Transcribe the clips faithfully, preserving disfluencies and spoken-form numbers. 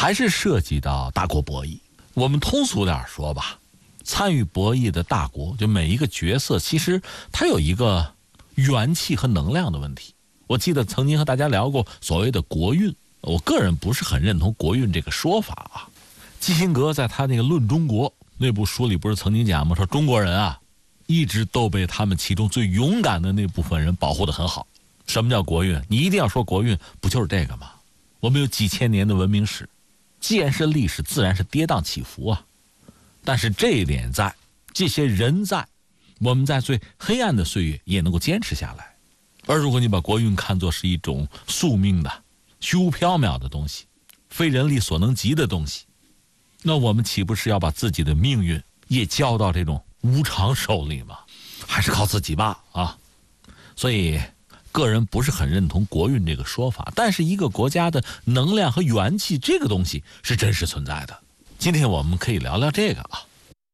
还是涉及到大国博弈。我们通俗点说吧，参与博弈的大国，就每一个角色其实它有一个元气和能量的问题。我记得曾经和大家聊过所谓的国运，我个人不是很认同国运这个说法啊。基辛格在他那个《论中国》那部书里不是曾经讲吗？说中国人啊，一直都被他们其中最勇敢的那部分人保护得很好。什么叫国运？你一定要说国运，不就是这个吗？我们有几千年的文明史，既然是历史，自然是跌宕起伏啊。但是这一点在，这些人在，我们在最黑暗的岁月也能够坚持下来。而如果你把国运看作是一种宿命的、虚无缥缈的东西，非人力所能及的东西，那我们岂不是要把自己的命运也交到这种无常手里吗？还是靠自己吧啊！所以个人不是很认同国运这个说法，但是一个国家的能量和元气这个东西是真实存在的。今天我们可以聊聊这个啊。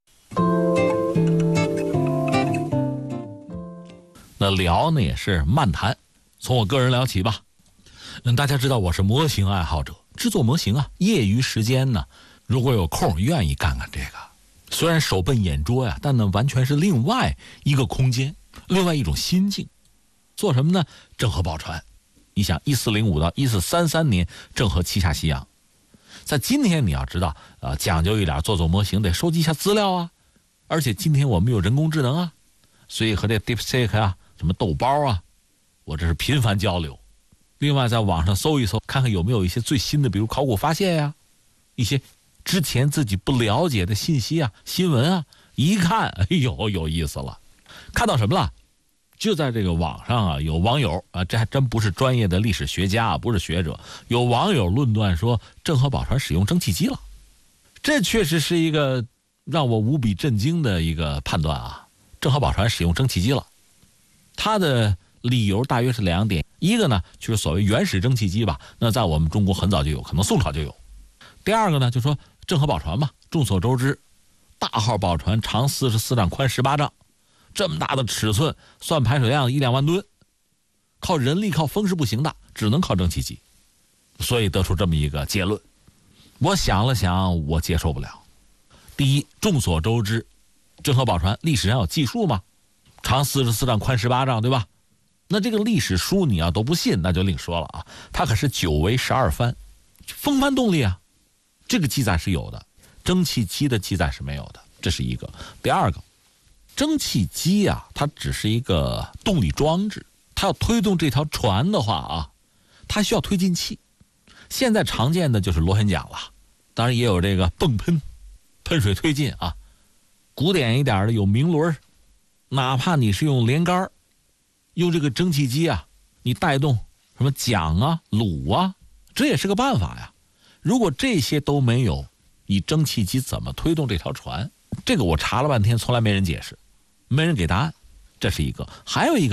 那聊呢也是漫谈，从我个人聊起吧。嗯，大家知道我是模型爱好者，制作模型啊，业余时间呢，如果有空愿意干干这个。虽然手笨眼拙呀，但呢完全是另外一个空间，另外一种心境。做什么呢？郑和宝船。你想一四零五到一四三三年郑和七下西洋，在今天你要知道呃，讲究一点，做做模型得收集一下资料啊，而且今天我们有人工智能啊，所以和这 DeepSeek 啊什么豆包啊，我这是频繁交流。另外在网上搜一搜，看看有没有一些最新的比如考古发现呀，一些之前自己不了解的信息啊新闻啊，一看哎呦有意思了。看到什么了？就在这个网上啊，有网友啊，这还真不是专业的历史学家，不是学者，有网友论断说郑和宝船使用蒸汽机了。这确实是一个让我无比震惊的一个判断啊！郑和宝船使用蒸汽机了，它的理由大约是两点，一个呢就是所谓原始蒸汽机吧，那在我们中国很早就有，可能宋朝就有。第二个呢，就说郑和宝船嘛，众所周知，大号宝船长四十四丈，宽十八丈。这么大的尺寸，算排水量一两万吨，靠人力靠风是不行的，只能靠蒸汽机，所以得出这么一个结论。我想了想，我接受不了。第一，众所周知，郑和宝船历史上有记述吗？长四十四丈，宽十八丈，对吧？那这个历史书你要都不信，那就另说了啊。它可是九桅十二帆，风帆动力啊，这个记载是有的，蒸汽机的记载是没有的，这是一个。第二个，蒸汽机啊，它只是一个动力装置，它要推动这条船的话啊，它需要推进器。现在常见的就是螺旋桨了，当然也有这个泵喷、喷水推进啊。古典一点的有明轮，哪怕你是用连杆，用这个蒸汽机啊，你带动什么桨啊、橹啊，这也是个办法呀。如果这些都没有，你蒸汽机怎么推动这条船？这个我查了半天，从来没人解释。没人给答案，这是一个。还有一个